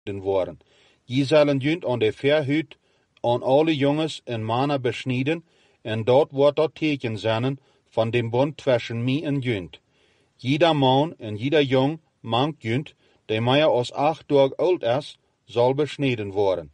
worden. Je zullen junt aan de verhut aan alle jongens en mannen besneden, en dort wordt dat teken zijn van den bond tussen mij en junt. Jeder man en jeder jong mank junt, die meer als 8 dagen oud is, zal besneden worden.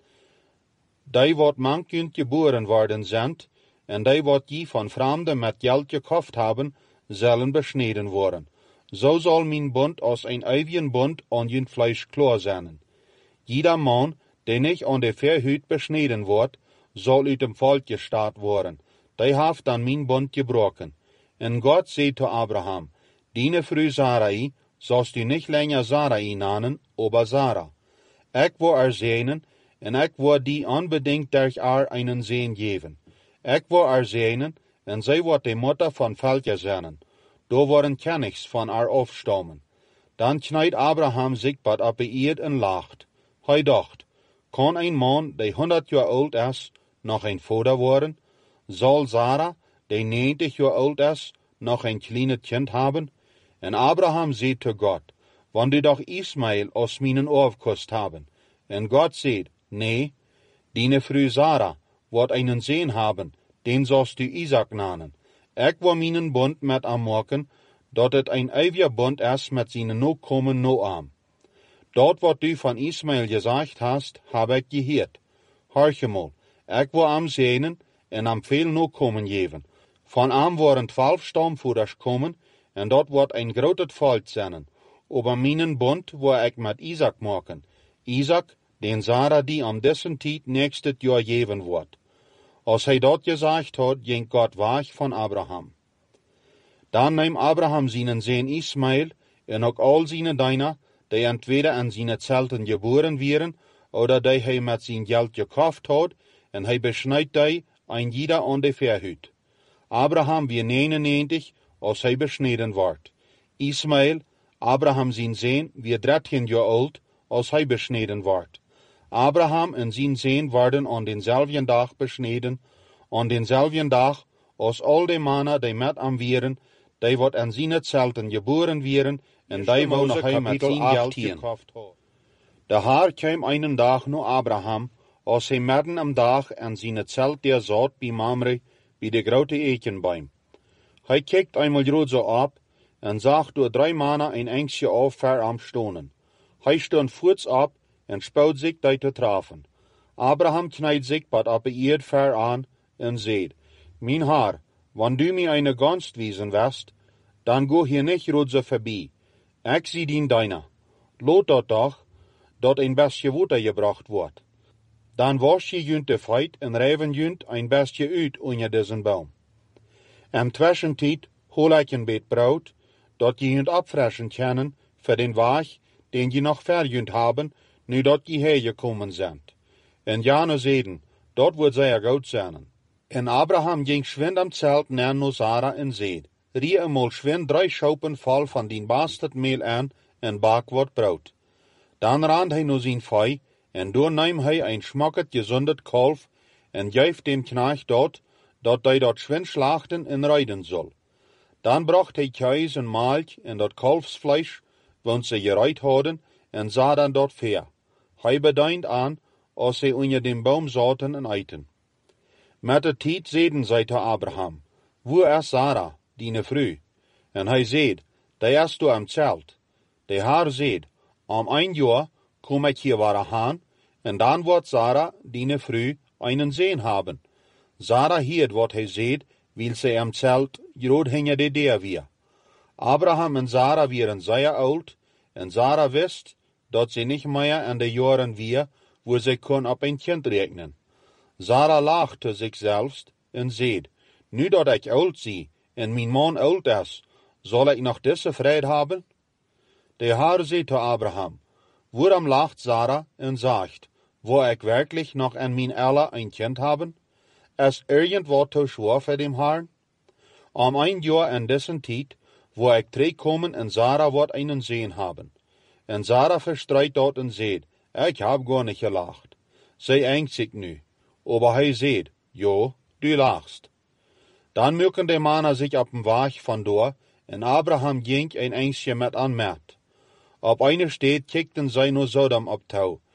Die wordt mank junt geboren worden zijn, en die wordt je van vreemden met geld gekocht hebben, zullen besneden worden. Zo zal mijn bond als een eeuwigen bond aan junt vlees klaar zijn. Jeder man, die niet aan de verhut besneden wordt, zal uit dem volk gestaat worden. Die heeft dan mijn bond gebroken. En God zei zu Abraham, Dine vrouw Sarai, zoals du nicht länger Sarai nanen, aber Sarah. Ik wil haar zegenen, en ik wil die unbedingt durch haar einen Segen geven. Ik wil haar zegenen, en zij wordt de Mutter van Völker zijn. Da worden Kenigs van haar afstammen. Dan knijdt Abraham zich bad op de eerd en lacht. Hij dacht, kan een man, die 100 jaar oud is, nog een vader worden? Zal Sarah, die 90 jaar oud is, nog een kleines kind hebben? En Abraham zei zu Gott, wann du doch Ismael aus meinen Aufkost haben. En Gott sagt, nee, deine Frau Sarah wird einen Sohn haben, den sollst du Isaac nennen. Ich will meinen Bund mit ihm machen, dat het ein ewiger Bund ist mit seinen Nachkommen Noam. Dort, wat du von Ismael gesagt hast, habe ich gehört. Horche mal, ich will am segnen en am viel Nachkommen geben. Von ihm waren 12 Stammvorders kommen, en dat wordt een groot volk zijn. Aber meinen Bund wil ik met Isaac maken. Isaac, den Sarah die am dessen tijd nächstes Jahr geven wordt. Als hij dat gezegd had, ging Gott weg van Abraham. Dan neemt Abraham zijn zoon Ismael en ook al zijn dienaren, die entweder in zijn zelten geboren werden, oder die hij met zijn geld gekocht had, en hij besnijdt die een jeder aan de verhut. Abraham wie 99, als hij besneden wordt. Ismael, Abraham zijn zoon, wie 13 jaar oud, als hij besneden wordt. Abraham en zijn zoon worden aan denzelfden dag besneden, aan denzelfden dag als al de mannen die met hem waren, die wat in zijn zelten geboren werden, en die wonen hij met zijn geld gekocht had. De Heer kwam einen dag naar Abraham, als hij midden am dag in zijn zelt der zat bij Mamre, bij de grote ekenboom. Hij kijkt eenmaal groot zo op, en zag door 3 mannen een engsje af ver am stonen. Hij stond voets op, en spout zich die te treffen. Abraham knijdt zich bad op de eerd ver aan, en zei, Mijn Heer, wann du mir eine Gunst wiesen wirst, dann go hier nicht rot so vorbei. Ich zie dien deiner. Lot dat doch, dat een bestje water gebracht wordt. Dan wasch je junt de feit en rijven junt een bestje uit onder diesen boom. Am Zwischentijd hol ik een beet brood, dat je junt opfressen kunnen voor den Weg, den je nog verjunt haben, nu dat je hergekommen sind. En Jana zeiden, dat wordt zeer goed zijn. En Abraham ging schwind am Zelt naar Sarah en zeid, rie eenmaal schwind 3 schaupen vol van dien bastardmeel aan en bak wat brood. Dan rand hij naar zijn vee, en door neem hij een schmacket gezondet kalf, en geeft dem knecht dat hij dat schwind slachten en reiden zal. Dan bracht hij kaas en melk en dat kalfsvlees, want ze gereid hadden, en zag dan dat ver. Hij bedient aan, als ze onder dem boom zaten en eten. Met de tijd zeiden zij te Abraham, wo is Sarah, dine vrouw? En hij zeid, die is du am Zelt. De Heer zeid, om 1 jaar kom ik hier waarheen, en dan wordt Sarah, dine vrouw, einen Sohn haben. Sarah hiert wat hij zeid, wil ze am Zelt groot hinter de deur weer. Abraham en Sarah waren zeer oud, en Sarah wist, dat ze niet meer in de jaren weer, wo ze kon op een kind rekenen. Sarah lachte zich selbst en zeid, nu dat ik oud zie en mijn man oud is, zal ik nog deze vrede hebben? De Heer zei zu Abraham, waarom lacht Sarah en zegt, wil ik werkelijk nog in mijn Elle een kind hebben? Is irgendwat te schwer voor dem Herrn? Om 1 jaar in dessen tijd, wil ik terugkomen en Sarah wordt einen Sohn haben. En Sarah verstreit dat en zeid, ik heb gar niet gelacht. Zij engt zich nu. Aber hij zeid, jo, du lachst. Dan mögen de mannen zich op den Weg van door, en Abraham ging een eindje met aan Met. Op eine steed kijkten zij naar Sodom op touw,